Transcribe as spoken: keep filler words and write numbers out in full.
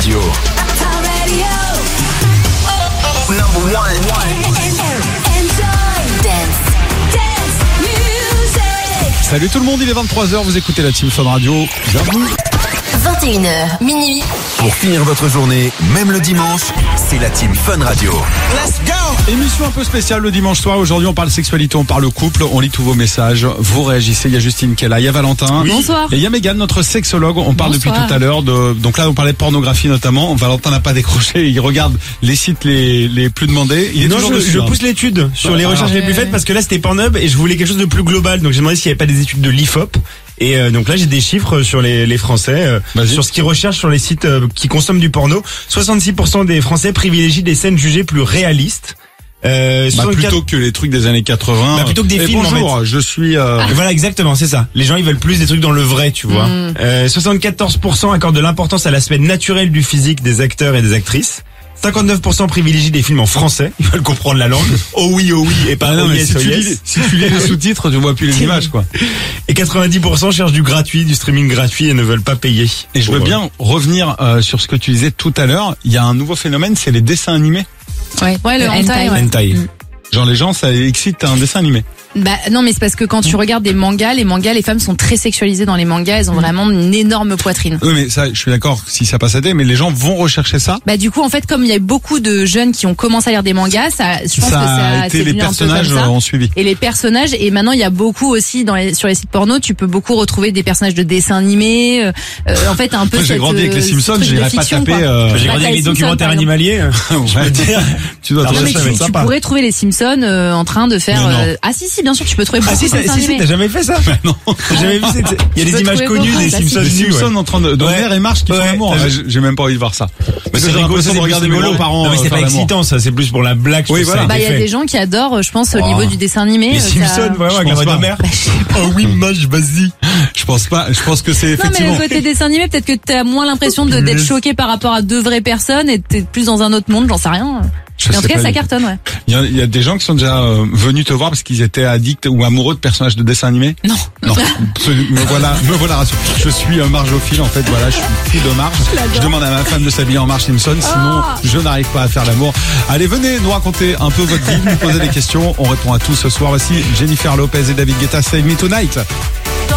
Radio. Number one. Salut tout le monde, il est vingt-trois heures, vous écoutez la Team Fun Radio. Bienvenue. vingt et une heures, minuit. Pour finir votre journée, même le dimanche, c'est la Team Fun Radio. Let's go! Émission un peu spéciale le dimanche soir. Aujourd'hui, on parle sexualité, on parle couple, on lit tous vos messages. Vous réagissez. Il y a Justine qui est là, il y a Valentin. Oui. Bonsoir. Et il y a Mégane, notre sexologue. On parle Bonsoir. depuis tout à l'heure de, donc là, on parlait de pornographie notamment. Valentin n'a pas décroché. Il regarde les sites les, les plus demandés. Il est non, toujours je, dessus, je hein. pousse l'étude sur les Ah, recherches ouais. les plus faites parce que là c'était Pornhub et je voulais quelque chose de plus global. Donc j'ai demandé s'il n'y avait pas des études de l'I F O P. Et euh, donc là j'ai des chiffres sur les, les Français, euh, Vas-y. sur ce qu'ils recherchent sur les sites euh, qui consomment du porno. soixante-six pour cent des Français privilégient des scènes jugées plus réalistes. Euh, Bah, soixante-quatre plutôt que les trucs des années quatre-vingts. Bah, plutôt que des Et films, en bonjour, je suis... euh, Voilà, exactement, c'est ça. Les gens, ils veulent plus des trucs dans le vrai, tu vois. Euh, soixante-quatorze pour cent accordent de l'importance à l'aspect naturel du physique des acteurs et des actrices. cinquante-neuf pour cent privilégient des films en français. Ils veulent comprendre la langue. Oh oui, oh oui, et pas Ah non, oh mais yes, si, oh tu yes. lis, si tu lis les sous-titres, tu vois plus les images, quoi. Et quatre-vingt-dix pour cent cherchent du gratuit, du streaming gratuit et ne veulent pas payer. Et je veux Pour, euh, bien revenir euh, sur ce que tu disais tout à l'heure. Il y a un nouveau phénomène, c'est les dessins animés. Ouais, ouais le hentai. Ouais. hentai. Genre les gens, ça excite un dessin animé. Bah non, mais c'est parce que quand tu regardes des mangas, les mangas, les femmes sont très sexualisées dans les mangas. Elles ont vraiment une énorme poitrine. Oui, mais ça, je suis d'accord si ça passe à des, mais les gens vont rechercher ça. Bah du coup, en fait, comme il y a beaucoup de jeunes qui ont commencé à lire des mangas, ça, je pense ça que ça a été c'est les venu un peu personnages comme ça. ont suivi. Et les personnages, et maintenant il y a beaucoup aussi dans les, sur les sites porno, tu peux beaucoup retrouver des personnages de dessins animés. Euh, en fait, un peu. Moi, j'ai cette, grandi avec les euh, Simpsons, ce truc de j'irais pas fiction, taper. quoi. Euh... J'ai Bah, grandi t'as avec les les Simpsons, documentaires par exemple. animaliers. ouais. tu dois Alors, te Non, mais ça tu, va être tu sympa. pourrais trouver les Simpsons euh, en train de faire. Mais non. euh, Ah si si, bien sûr, tu peux trouver beaucoup Ah si, de ça- dessins si, si, animés. t'as jamais fait ça? non. T'as jamais vu cette... Il y a Tu des peux images trouver connues beaucoup, des bah, Simpsons Les nus, ouais. Simpsons en train de, dans Ouais. l'air et marche qui font Ouais, l'amour. t'as Ah, vu. j'ai j'ai même pas envie de voir ça. Mais c'est j'ai rigolo, l'impression c'est de plus regarder mes rigolo. grands-parents. Non, mais euh, c'est faire pas l'amour. excitant, ça. C'est plus pour la blague. je Oui, trouve voilà. ça Bah il y a été des fait. gens qui adorent, je pense, au Oh. niveau du dessin animé. Les euh, ça- Simpsons, vraiment, avec la pense voix pas. de mère. Bah, je sais pas. Oh oui, mage, vas-y. Je pense pas. Je pense que c'est Non mais effectivement. le côté dessin animé, peut-être que t'as moins l'impression de d'être choqué par rapport à deux vraies personnes et t'es plus dans un autre monde, j'en sais rien. Je Mais en sais tout cas, pas ça du tout. cartonne, ouais. Il y, a, il y a des gens qui sont déjà euh, venus te voir parce qu'ils étaient addicts ou amoureux de personnages de dessins animés. Non. Non, absolument. me voilà, me voilà rassuré. Je suis euh, margeophile en fait. Voilà, je suis fou de Marge. Je demande à ma femme de s'habiller en Marge Simpson, sinon Ah. je n'arrive pas à faire l'amour. Allez, venez nous raconter un peu votre vie, nous poser des questions. On répond à tout ce soir. Voici Jennifer Lopez et David Guetta, Save Me Tonight.